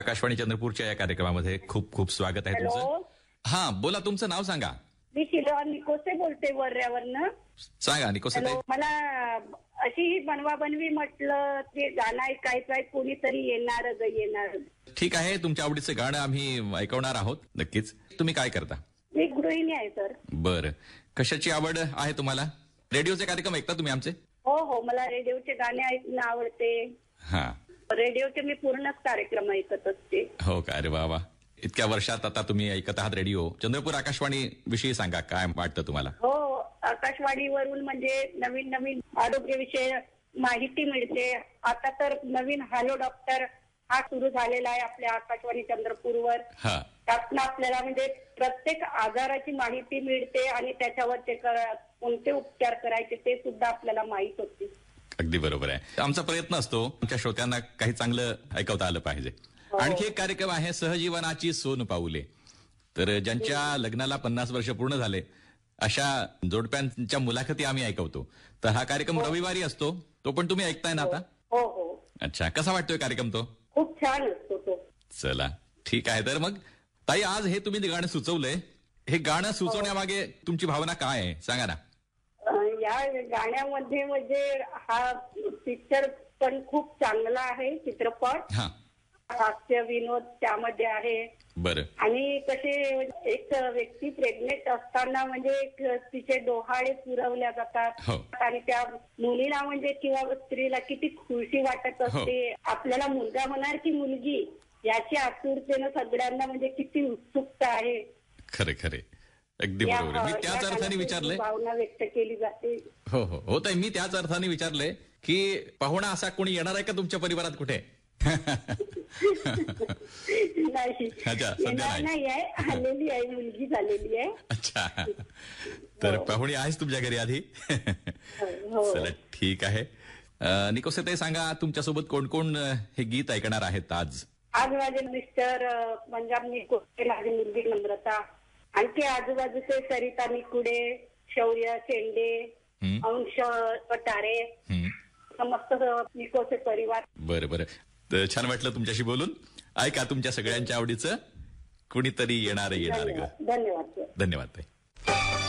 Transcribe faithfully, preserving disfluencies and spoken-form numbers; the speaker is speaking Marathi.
आकाशवाणी चंद्रपूरच्या या कार्यक्रमामध्ये खूप खूप स्वागत आहे तुमचं. हॅलो. हा बोला, तुमचं नाव सांगा. मी शिला निकोसे बोलते वर्ऱ्यावरनं. सांगा निकोसे ताई. हॅलो. मला अशी बनवा बनवी म्हटलं ते गाणं ऐकायचं आहे, कोणीतरी येणार ग येणार. ठीक आहे, तुमच्या आवडीचं गाणं आम्ही ऐकवणार आहोत नक्कीच. तुम्ही काय करता? मी गृहिणी आहे सर. बरं, कशाची आवड आहे तुम्हाला? रेडिओचे कार्यक्रम ऐकता तुम्ही आमचे? हो हो, मला रेडिओचे गाणे ऐकणं आवडते. हा, रेडिओचे मी पूर्णच कार्यक्रम ऐकत असते. हो का? अरे वा वा. इतक्या वर्षात आता तुम्ही ऐकत आहात रेडिओ. चंद्रपूर आकाशवाणी विषयी सांगा, काय वाटतं तुम्हाला? हो, आकाशवाणीवरून म्हणजे नवीन नवीन आरोग्यविषयी माहिती मिळते. आता तर नवीन हॅलो डॉक्टर हा सुरू झालेला आहे आपल्या आकाशवाणी चंद्रपूरवर. हा, त्यातनं आपल्याला म्हणजे प्रत्येक आजाराची माहिती मिळते आणि त्याच्यावर ते कोणते उपचार करायचे ते सुद्धा आपल्याला माहित होते. अगदी बरोबर आहे. आमचा प्रयत्न असतो आमच्या श्रोत्यांना काही चांगलं ऐकवता आलं पाहिजे. आणखी एक कार्यक्रम आहे सहजीवनाची सोन पाऊले. तर ज्यांच्या लग्नाला पन्नास वर्ष पूर्ण झाले अशा जोडप्यांच्या मुलाखती आम्ही ऐकवतो. तर हा कार्यक्रम रविवारी असतो, तो पण तुम्ही ऐकताय ना आता? हो हो. अच्छा, कसा वाटतोय कार्यक्रम तो? खूप छान असतो तो. चला ठीक आहे. तर मग ताई, आज हे तुम्ही गाणं सुचवलंय, हे गाणं सुचवण्यामागे तुमची भावना काय आहे सांगा ना. या गाण्यामध्ये म्हणजे हा पिक्चर पण खूप चांगला आहे, चित्रपट. हा, हास्य विनोद त्यामध्ये आहे. बरं. आणि कसे एक व्यक्ती प्रेग्नेंट असताना म्हणजे एक तिचे डोहाळे पुरवल्या जातात. हो. आणि त्या मुलीला म्हणजे किंवा स्त्रीला किती खुशी वाटत असते. आपल्याला मुलगा होणार की मुलगी याची आतुरतेनं सगळ्यांना म्हणजे किती उत्सुकता आहे. खरे खरे, अगदी बरोबर आहे. मी त्याच अर्थाने विचारलंय, भावना व्यक्त केली जाते. हो हो हो ताई, मी त्याच अर्थाने विचारलंय की पाहुणा असा कोणी येणार आहे का तुमच्या परिवारात कुठे? नाही, अच्छा, सध्या नाही आहे, आलेली आहे, मुलगी झालेली आहे. अच्छा, तर पाहुणी आहेच तुमच्या घरी आधी. चला ठीक आहे. निकोसे ताई, सांगा तुमच्यासोबत कोण कोण हे गीत ऐकणार आहेत आज? आज माझे मिस्टर पंजाब निकोसे, माझी मुलगी नम्रता, आणखी आजूबाजूचे सरिता निकुडे, शौर्य शेंडे, अंश पटारे, समस्त निकोसे परिवार. बरं बरं, तर छान वाटलं तुमच्याशी बोलून. ऐका तुमच्या सगळ्यांच्या आवडीचं कुणीतरी येणार येणार ग. धन्यवाद. धन्यवाद ताई.